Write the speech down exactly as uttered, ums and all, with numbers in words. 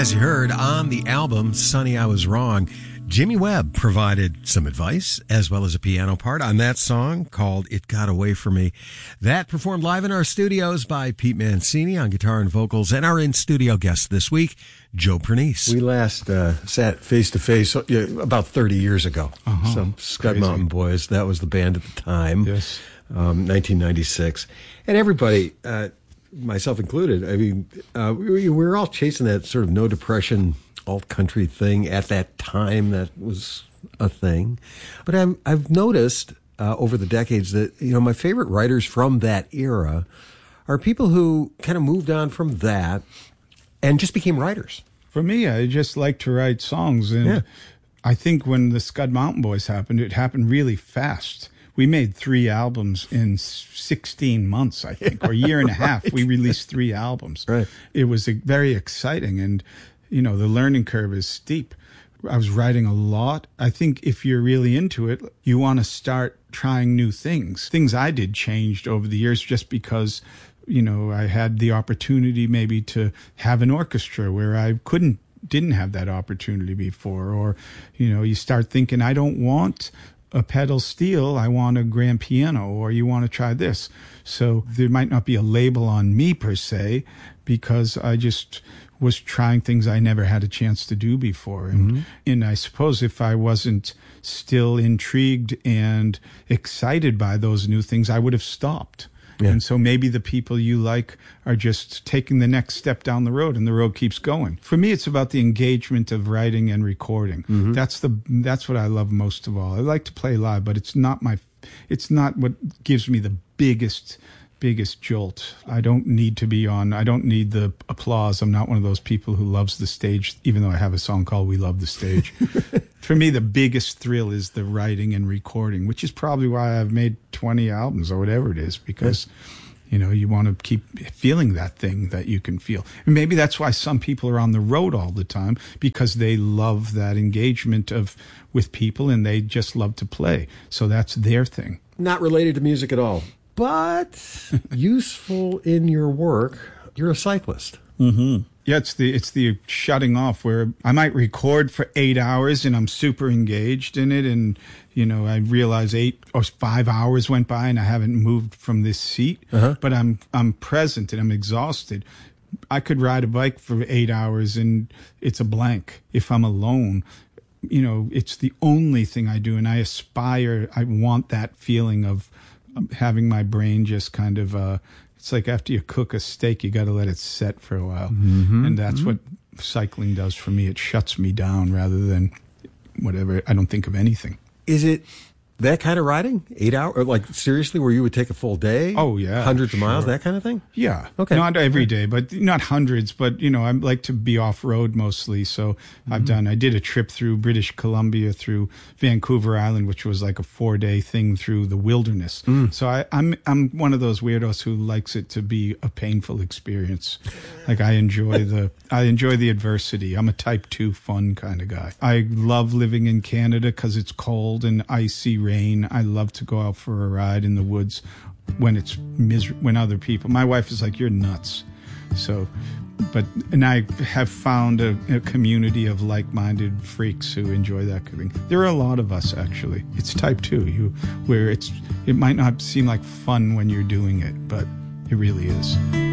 As you heard on the album, Sonny, I Was Wrong, Jimmy Webb provided some advice as well as a piano part on that song called It Got Away From Me. That performed live in our studios by Pete Mancini on guitar and vocals, and our in-studio guest this week, Joe Pernice. We last uh, sat face-to-face uh, about thirty years ago. Uh-huh. Some Scud Mountain Boys, that was the band at the time. Yes. Um, nineteen ninety-six. And everybody, uh, myself included, I mean, uh, we, we were all chasing that sort of no depression alt country thing at that time. That was a thing. But I'm, I've noticed uh, over the decades that, you know, my favorite writers from that era are people who kind of moved on from that and just became writers. For me, I just like to write songs. And yeah. I think when the Scud Mountain Boys happened, it happened really fast. We made three albums in sixteen months, I think, or a year and a half. Right. We released three albums. Right. It was a, very exciting, and, you know, the learning curve is steep. I was writing a lot. I think if you're really into it, you want to start trying new things. Things I did changed over the years just because, you know, I had the opportunity maybe to have an orchestra where I couldn't, didn't have that opportunity before. Or, you know, you start thinking, I don't want a pedal steel, I want a grand piano, or you want to try this. So there might not be a label on me per se, because I just was trying things I never had a chance to do before. And, mm-hmm. and I suppose if I wasn't still intrigued and excited by those new things, I would have stopped. Yeah. And so maybe the people you like are just taking the next step down the road, and the road keeps going. For me, it's about the engagement of writing and recording. Mm-hmm. That's the that's what I love most of all. I like to play live, but it's not my it's not what gives me the biggest biggest jolt. I don't need to be on. I don't need the applause. I'm not one of those people who loves the stage, even though I have a song called We Love the Stage. For me, the biggest thrill is the writing and recording, which is probably why I've made twenty albums or whatever it is, because, you know, you want to keep feeling that thing that you can feel. And maybe that's why some people are on the road all the time, because they love that engagement of with people and they just love to play. So that's their thing. Not related to music at all, but useful in your work. You're a cyclist. Mm-hmm. Yeah, it's the it's the shutting off where I might record for eight hours and I'm super engaged in it, and you know I realize eight or five hours went by and I haven't moved from this seat, uh-huh. but I'm I'm present and I'm exhausted. I could ride a bike for eight hours and it's a blank. If I'm alone, you know, it's the only thing I do, and I aspire. I want that feeling of having my brain just kind of. Uh, It's like after you cook a steak, you got to let it set for a while. Mm-hmm. And that's mm-hmm. what cycling does for me. It shuts me down rather than whatever. I don't think of anything. Is it that kind of riding? Eight hours? Like, seriously, where you would take a full day? Oh, yeah. Hundreds sure. of miles, that kind of thing? Yeah. Okay. Not every day, but not hundreds. But, you know, I like to be off-road mostly. So mm-hmm. I've done, I did a trip through British Columbia, through Vancouver Island, which was like a four-day thing through the wilderness. Mm. So I, I'm I'm one of those weirdos who likes it to be a painful experience. Like I enjoy the I enjoy the adversity. I'm a type two fun kind of guy. I love living in Canada because it's cold and icy rain. I love to go out for a ride in the woods when it's miser- when other people. My wife is like, "You're nuts." So, but and I have found a, a community of like-minded freaks who enjoy that kind of thing. There are a lot of us actually. It's type two, you where it's it might not seem like fun when you're doing it, but it really is.